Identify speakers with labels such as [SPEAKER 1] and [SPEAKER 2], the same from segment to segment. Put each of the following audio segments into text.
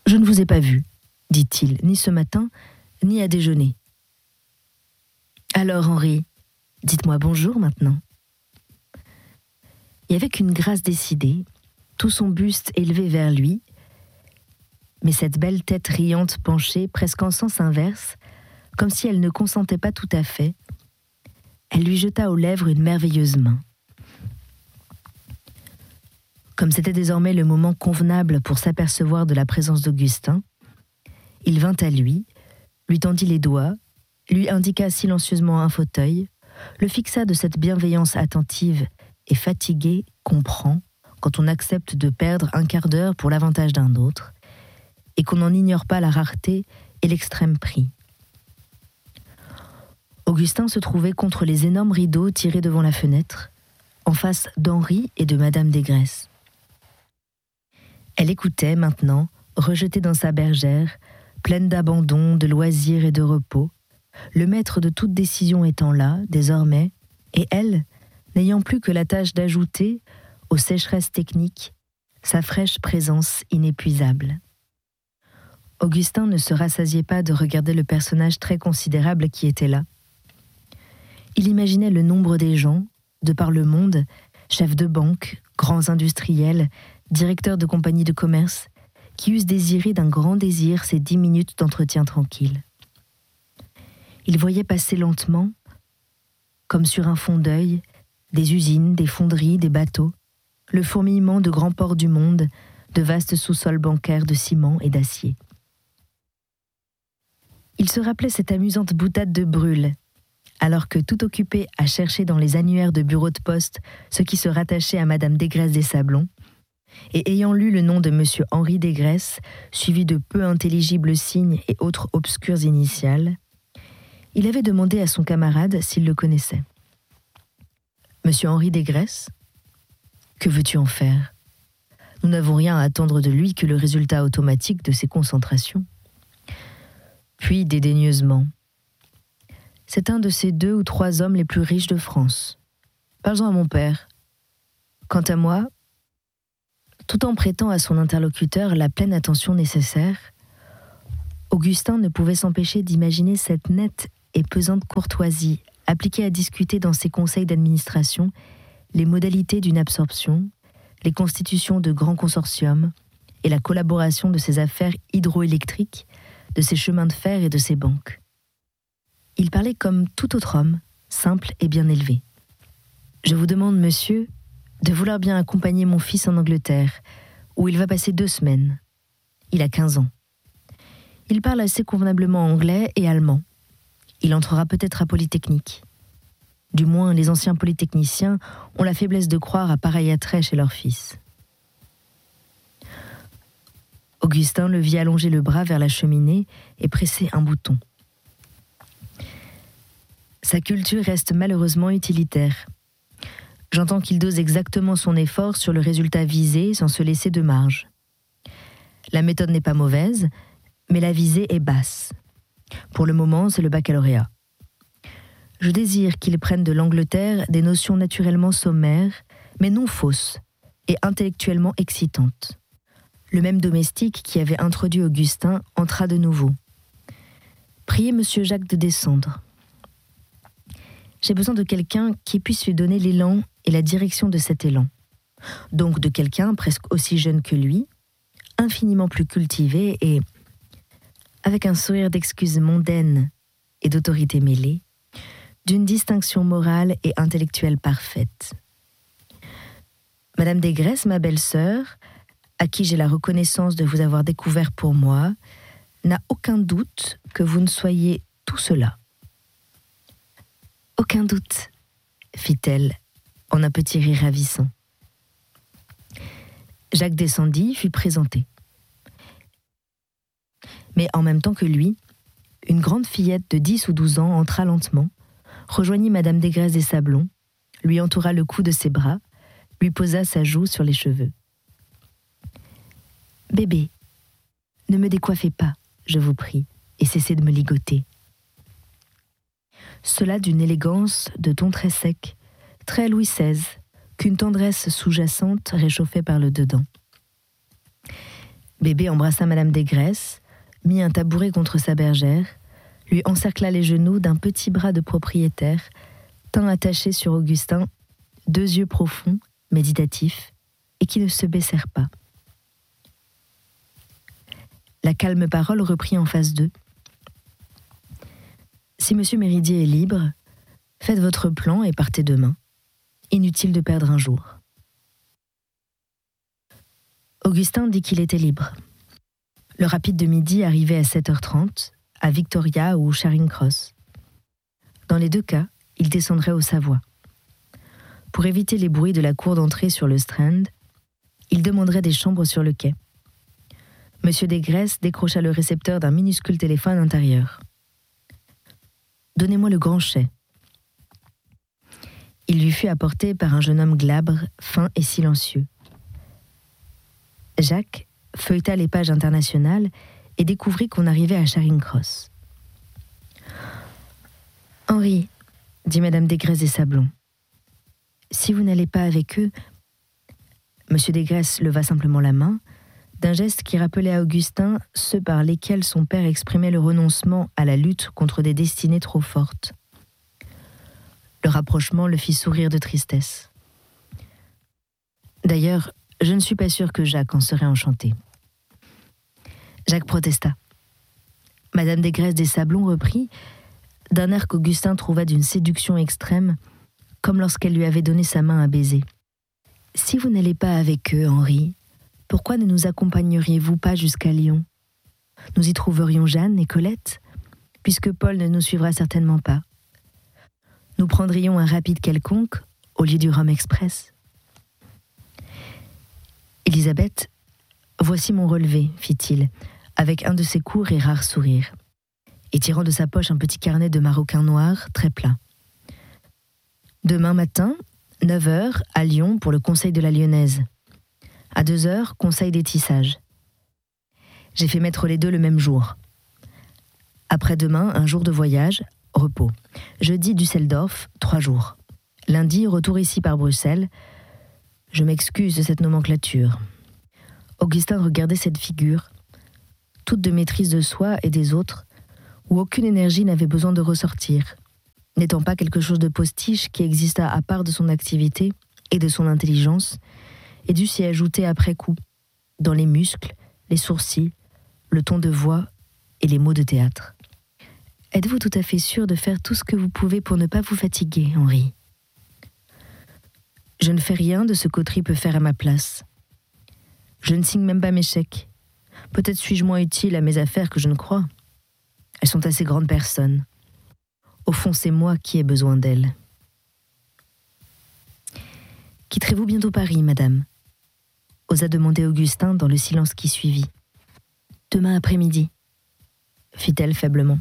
[SPEAKER 1] Je ne vous ai pas vu, dit-il, ni ce matin, ni à déjeuner. Alors, Henri, dites-moi bonjour maintenant. Et avec une grâce décidée, tout son buste élevé vers lui, mais cette belle tête riante penchée presque en sens inverse, comme si elle ne consentait pas tout à fait, elle lui jeta aux lèvres une merveilleuse main. Comme c'était désormais le moment convenable pour s'apercevoir de la présence d'Augustin, il vint à lui tendit les doigts, lui indiqua silencieusement un fauteuil, le fixa de cette bienveillance attentive et fatiguée qu'on prend quand on accepte de perdre un quart d'heure pour l'avantage d'un autre, et qu'on n'en ignore pas la rareté et l'extrême prix. Augustin se trouvait contre les énormes rideaux tirés devant la fenêtre, en face d'Henri et de Madame Desgresses. Elle écoutait maintenant, rejetée dans sa bergère, pleine d'abandon, de loisirs et de repos, le maître de toute décision étant là, désormais, et elle, n'ayant plus que la tâche d'ajouter, aux sécheresses techniques, sa fraîche présence inépuisable. Augustin ne se rassasiait pas de regarder le personnage très considérable qui était là. Il imaginait le nombre des gens, de par le monde, chefs de banque, grands industriels, directeurs de compagnies de commerce, qui eussent désiré d'un grand désir ces 10 minutes d'entretien tranquille. Il voyait passer lentement, comme sur un fond d'œil, des usines, des fonderies, des bateaux, le fourmillement de grands ports du monde, de vastes sous-sols bancaires de ciment et d'acier. Il se rappelait cette amusante boutade de Brûle, alors que, tout occupé à chercher dans les annuaires de bureaux de poste ce qui se rattachait à Madame Desgresses des Sablons, et ayant lu le nom de Monsieur Henri Desgresses, suivi de peu intelligibles signes et autres obscures initiales, il avait demandé à son camarade s'il le connaissait. « Monsieur Henri Desgresses ? Que veux-tu en faire ? Nous n'avons rien à attendre de lui que le résultat automatique de ses concentrations. » Puis, dédaigneusement, « C'est un de ces 2 ou 3 hommes les plus riches de France. Parle-en à mon père. Quant à moi, tout en prêtant à son interlocuteur la pleine attention nécessaire, Augustin ne pouvait s'empêcher d'imaginer cette nette et pesante courtoisie appliquée à discuter dans ses conseils d'administration les modalités d'une absorption, les constitutions de grands consortiums et la collaboration de ses affaires hydroélectriques, de ses chemins de fer et de ses banques. Il parlait comme tout autre homme, simple et bien élevé. « Je vous demande, monsieur, de vouloir bien accompagner mon fils en Angleterre, où il va passer 2 semaines. Il a 15 ans. Il parle assez convenablement anglais et allemand. Il entrera peut-être à Polytechnique. Du moins, les anciens polytechniciens ont la faiblesse de croire à pareil attrait chez leur fils. » Augustin le vit allonger le bras vers la cheminée et presser un bouton. Sa culture reste malheureusement utilitaire. J'entends qu'il dose exactement son effort sur le résultat visé sans se laisser de marge. La méthode n'est pas mauvaise, mais la visée est basse. Pour le moment, c'est le baccalauréat. Je désire qu'il prenne de l'Angleterre des notions naturellement sommaires, mais non fausses et intellectuellement excitantes. Le même domestique qui avait introduit Augustin entra de nouveau. « Priez monsieur Jacques de descendre. J'ai besoin de quelqu'un qui puisse lui donner l'élan et la direction de cet élan. Donc de quelqu'un presque aussi jeune que lui, infiniment plus cultivé et, avec un sourire d'excuse mondaine et d'autorité mêlée, d'une distinction morale et intellectuelle parfaite. Madame Desgresses, ma belle-sœur, à qui j'ai la reconnaissance de vous avoir découvert pour moi, n'a aucun doute que vous ne soyez tout cela. » « Aucun doute, » fit-elle, en un petit rire ravissant. Jacques descendit, fut présenté. Mais en même temps que lui, une grande fillette de 10 ou 12 ans entra lentement, rejoignit Madame Desgresses des Sablons, lui entoura le cou de ses bras, lui posa sa joue sur les cheveux. « Bébé, ne me décoiffez pas, je vous prie, et cessez de me ligoter. » Cela d'une élégance de ton très sec, très Louis XVI, qu'une tendresse sous-jacente réchauffait par le dedans. Bébé embrassa Madame Desgraisses, mit un tabouret contre sa bergère, lui encercla les genoux d'un petit bras de propriétaire, tint attaché sur Augustin, 2 yeux profonds, méditatifs, et qui ne se baissèrent pas. La calme parole reprit en face d'eux. Si Monsieur Méridier est libre, faites votre plan et partez demain. Inutile de perdre un jour. Augustin dit qu'il était libre. Le rapide de midi arrivait à 7h30, à Victoria ou Charing Cross. Dans les 2 cas, il descendrait au Savoie. Pour éviter les bruits de la cour d'entrée sur le Strand, il demanderait des chambres sur le quai. Monsieur Desgraisses décrocha le récepteur d'un minuscule téléphone intérieur. « Donnez-moi le grand chai. » Il lui fut apporté par un jeune homme glabre, fin et silencieux. Jacques feuilleta les pages internationales et découvrit qu'on arrivait à Charing Cross. « Henri, dit Madame Desgraisses des Sablons, si vous n'allez pas avec eux... » Monsieur Desgraisses leva simplement la main, d'un geste qui rappelait à Augustin ceux par lesquels son père exprimait le renoncement à la lutte contre des destinées trop fortes. Le rapprochement le fit sourire de tristesse. D'ailleurs, je ne suis pas sûre que Jacques en serait enchanté. Jacques protesta. Madame Desgraisses des Sablons reprit, d'un air qu'Augustin trouva d'une séduction extrême, comme lorsqu'elle lui avait donné sa main à baiser. « Si vous n'allez pas avec eux, Henri, pourquoi ne nous accompagneriez-vous pas jusqu'à Lyon? Nous y trouverions Jeanne et Colette, puisque Paul ne nous suivra certainement pas. Nous prendrions un rapide quelconque au lieu du Rome Express. » « Élisabeth, voici mon relevé, fit-il, avec un de ses courts et rares sourires, et tirant de sa poche un petit carnet de maroquin noir très plat. Demain matin, 9h, à Lyon pour le conseil de la Lyonnaise. À 2h, conseil des tissages. J'ai fait mettre les 2 le même jour. Après-demain, un jour de voyage, repos. Jeudi, Düsseldorf, 3 jours. Lundi, retour ici par Bruxelles. Je m'excuse de cette nomenclature. Augustin regardait cette figure, toute de maîtrise de soi et des autres, où aucune énergie n'avait besoin de ressortir, n'étant pas quelque chose de postiche qui exista à part de son activité et de son intelligence, et dut s'y ajouter après coup, dans les muscles, les sourcils, le ton de voix et les mots de théâtre. « Êtes-vous tout à fait sûr de faire tout ce que vous pouvez pour ne pas vous fatiguer, Henri ? Je ne fais rien de ce qu'Autry peut faire à ma place. Je ne signe même pas mes chèques. Peut-être suis-je moins utile à mes affaires que je ne crois. Elles sont assez grandes personnes. Au fond, c'est moi qui ai besoin d'elles. » « Quitterez-vous bientôt Paris, madame ?» osa demander Augustin dans le silence qui suivit. « Demain après-midi, » fit-elle faiblement.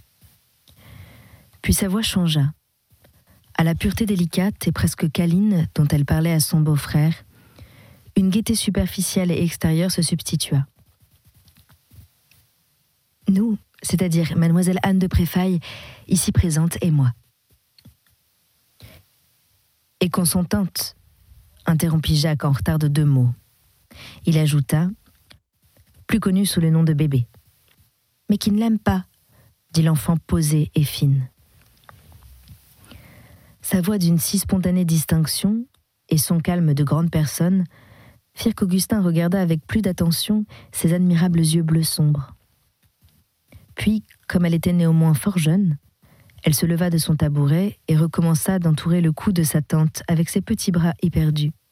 [SPEAKER 1] Puis sa voix changea. À la pureté délicate et presque câline dont elle parlait à son beau-frère, une gaieté superficielle et extérieure se substitua. « Nous, c'est-à-dire mademoiselle Anne de Préfaille, ici présente, et moi. »« Et consentante, » interrompit Jacques en retard de 2 mots. Il ajouta, plus connu sous le nom de bébé. « Mais qui ne l'aime pas, » dit l'enfant posée et fine. Sa voix d'une si spontanée distinction et son calme de grande personne firent qu'Augustin regarda avec plus d'attention ses admirables yeux bleus sombres. Puis, comme elle était néanmoins fort jeune, elle se leva de son tabouret et recommença d'entourer le cou de sa tante avec ses petits bras éperdus.